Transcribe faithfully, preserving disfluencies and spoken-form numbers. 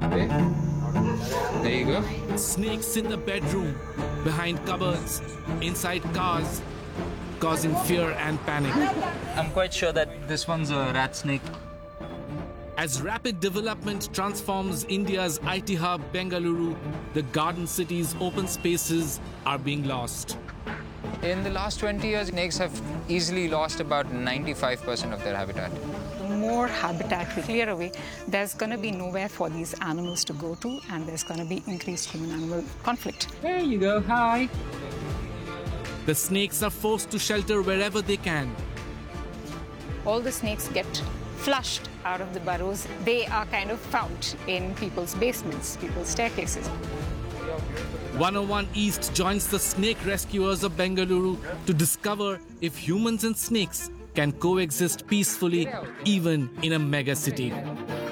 There you go. Snakes in the bedroom, behind cupboards, inside cars, causing fear and panic. I'm quite sure that this one's a rat snake. As rapid development transforms India's I T hub Bengaluru, the garden city's open spaces are being lost. In the last twenty years, snakes have easily lost about ninety-five percent of their habitat. The more habitat we clear away, there's going to be nowhere for these animals to go to, and there's going to be increased human-animal conflict. There you go. Hi. The snakes are forced to shelter wherever they can. All the snakes get flushed out of the burrows. They are kind of found in people's basements, people's staircases. one oh one East joins the snake rescuers of Bengaluru to discover if humans and snakes can coexist peacefully even in a mega city.